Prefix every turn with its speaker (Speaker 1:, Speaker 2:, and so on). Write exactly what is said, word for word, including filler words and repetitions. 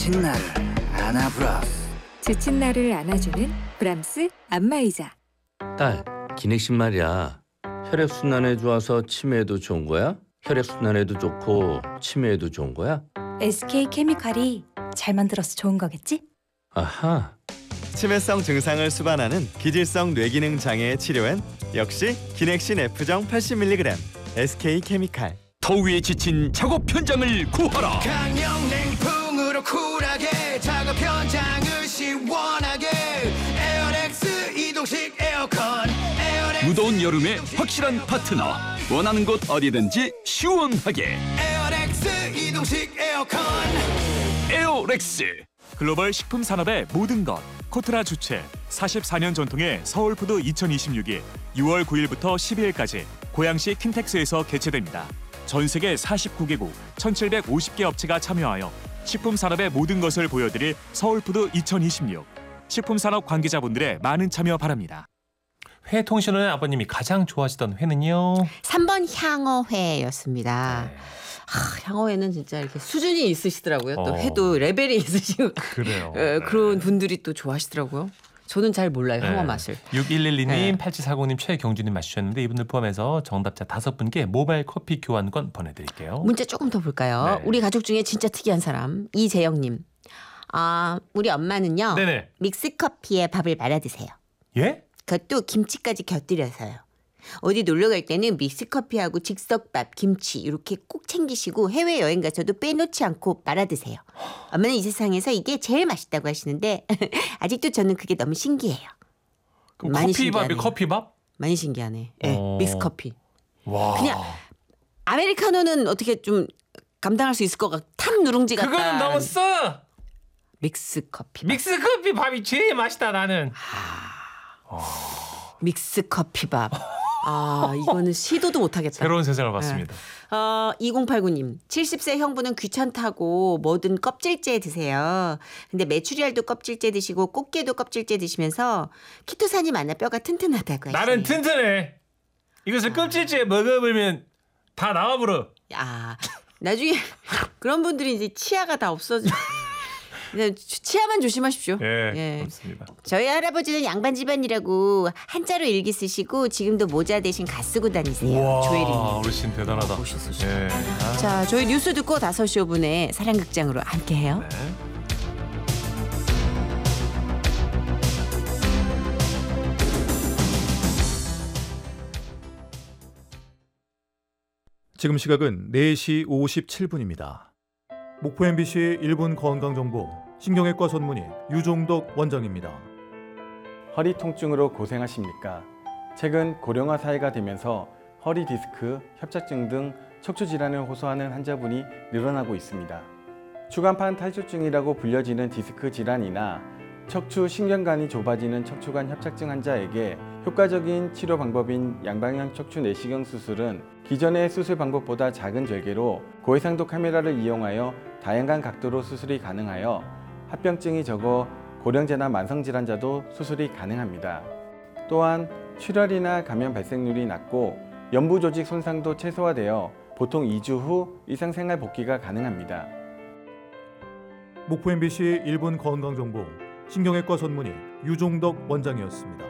Speaker 1: 지친 나를 안아브라스.
Speaker 2: 지친 나를 안아주는 브람스 안마의자.
Speaker 3: 딸, 기넥신 말이야. 혈액순환에 좋아서 치매에도 좋은 거야? 혈액순환에도 좋고 치매에도 좋은 거야?
Speaker 4: 에스케이케미칼이 잘 만들어서 좋은 거겠지?
Speaker 3: 아하.
Speaker 5: 치매성 증상을 수반하는 기질성 뇌기능 장애의 치료엔 역시 기넥신 F정 팔십 밀리그램 에스케이케미칼.
Speaker 6: 더위에 지친 작업 현장을 구하라.
Speaker 1: 강력 냉풍으로 쿨하게 작업 현장을 시원하게 에어렉스 이동식 에어컨. 에어렉스
Speaker 6: 무더운 여름에 확실한 파트너. 원하는 곳 어디든지 시원하게.
Speaker 1: 에어렉스 이동식 에어컨.
Speaker 6: 에어렉스.
Speaker 7: 글로벌 식품 산업의 모든 것. 코트라 주최 사십사 년 전통의 서울푸드 이천이십육이 유월 구일부터 십이일까지 고양시 킨텍스에서 개최됩니다. 전 세계 사십구 개국 천칠백오십 개 업체가 참여하여 식품 산업의 모든 것을 보여드릴 서울푸드 이천이십육. 식품 산업 관계자분들의 많은 참여 바랍니다.
Speaker 8: 회 통신원의 아버님이 가장 좋아하시던 회는요?
Speaker 9: 삼 번 향어회였습니다.
Speaker 8: 네.
Speaker 9: 아, 향어회는 진짜 이렇게 수준이 있으시더라고요. 또
Speaker 8: 어.
Speaker 9: 회도 레벨이 있으시고
Speaker 8: 그래요.
Speaker 9: 에, 그런 분들이 또 좋아하시더라고요. 저는 잘 몰라요, 향어
Speaker 8: 네.
Speaker 9: 맛을.
Speaker 8: 육일일이 님,
Speaker 9: 네.
Speaker 8: 팔칠사공님, 최경주님 맞추셨는데 이분들 포함해서 정답자 다섯 분께 모바일 커피 교환권 보내드릴게요.
Speaker 9: 문자 조금 더 볼까요?
Speaker 8: 네.
Speaker 9: 우리 가족 중에 진짜 특이한 사람 이재영님. 아, 우리 엄마는요.
Speaker 8: 네네.
Speaker 9: 믹스커피에 밥을 말아 드세요.
Speaker 8: 예?
Speaker 9: 그것도 김치까지 곁들여서요. 어디 놀러 갈 때는 믹스커피하고 즉석밥, 김치 이렇게 꼭 챙기시고 해외여행 가서도 빼놓지 않고 말아 드세요. 엄마는 이 세상에서 이게 제일 맛있다고 하시는데 아직도 저는 그게 너무 신기해요.
Speaker 8: 그럼
Speaker 9: 많이
Speaker 8: 커피밥이
Speaker 9: 신기하네.
Speaker 8: 커피밥?
Speaker 9: 많이 신기하네. 네,
Speaker 8: 어.
Speaker 9: 믹스커피.
Speaker 8: 와.
Speaker 9: 그냥 아메리카노는 어떻게 좀 감당할 수 있을 것 같아. 탑 누룽지 같다.
Speaker 8: 그거는 너무 써.
Speaker 9: 믹스커피.
Speaker 8: 믹스커피 밥이 제일 맛있다 나는.
Speaker 9: 믹스커피밥. 아, 이거는 시도도 못하겠다.
Speaker 8: 새로운 세상을 봤습니다.
Speaker 9: 어, 이공팔구님. 칠십 세 형부는 귀찮다고 뭐든 껍질째 드세요. 근데 메추리알도 껍질째 드시고 꽃게도 껍질째 드시면서 키토산이 많아 뼈가 튼튼하다고 하시네요.
Speaker 8: 나는 튼튼해. 이것을 껍질째 먹어보면 다 나와버려.
Speaker 9: 야, 나중에 그런 분들이 이제 치아가 다 없어져. 그냥 치아만 조심하십시오.
Speaker 8: 예,
Speaker 9: 예.
Speaker 8: 그렇습니다.
Speaker 9: 저희 할아버지는 양반 집안이라고 한자로 일기 쓰시고 지금도 모자 대신 가 쓰고 다니세요.
Speaker 8: 와,
Speaker 9: 조혜린님.
Speaker 8: 어르신 대단하다.
Speaker 9: 멋있으시다.
Speaker 8: 예. 아.
Speaker 9: 자, 저희 뉴스 듣고 다섯 시 오 분에 사랑극장으로 함께해요.
Speaker 8: 네.
Speaker 10: 지금 시각은 네 시 오십칠 분입니다. 목포 엠비씨 일 분 건강정보 신경외과 전문의 유종덕 원장입니다.
Speaker 5: 허리 통증으로 고생하십니까? 최근 고령화 사회가 되면서 허리 디스크, 협착증 등 척추 질환을 호소하는 환자분이 늘어나고 있습니다. 추간판 탈출증이라고 불려지는 디스크 질환이나 척추 신경관이 좁아지는 척추관 협착증 환자에게 효과적인 치료 방법인 양방향 척추 내시경 수술은 기존의 수술 방법보다 작은 절개로 고해상도 카메라를 이용하여 다양한 각도로 수술이 가능하여 합병증이 적어 고령자나 만성질환자도 수술이 가능합니다. 또한 출혈이나 감염 발생률이 낮고 연부 조직 손상도 최소화되어 보통 이 주 후 일상생활 복귀가 가능합니다.
Speaker 10: 목포 엠비씨 일 분 건강정보 신경외과 전문의 유종덕 원장이었습니다.